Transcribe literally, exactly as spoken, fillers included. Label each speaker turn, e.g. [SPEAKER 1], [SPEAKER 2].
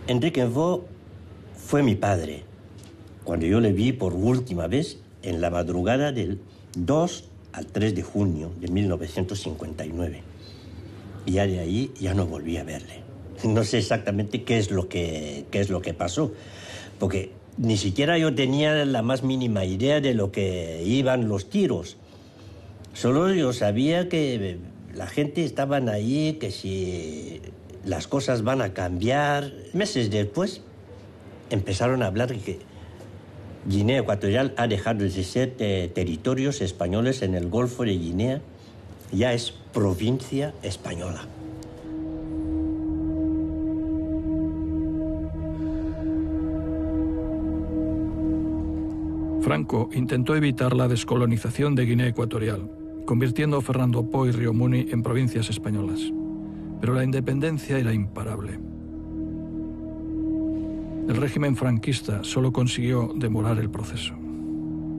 [SPEAKER 1] Enrique Enfo fue mi padre cuando yo le vi por última vez en la madrugada del dos al tres de junio de mil novecientos cincuenta y nueve. Y ya de ahí ya no volví a verle. No sé exactamente qué es lo que, qué es lo que pasó, porque ni siquiera yo tenía la más mínima idea de lo que iban los tiros. Solo yo sabía que la gente estaba ahí, que si las cosas van a cambiar. Meses después empezaron a hablar de que Guinea Ecuatorial ha dejado de ser eh, territorios españoles en el Golfo de Guinea, ya es provincia española.
[SPEAKER 2] Franco intentó evitar la descolonización de Guinea Ecuatorial, convirtiendo a Fernando Po y Río Muni en provincias españolas. Pero la independencia era imparable. El régimen franquista solo consiguió demorar el proceso.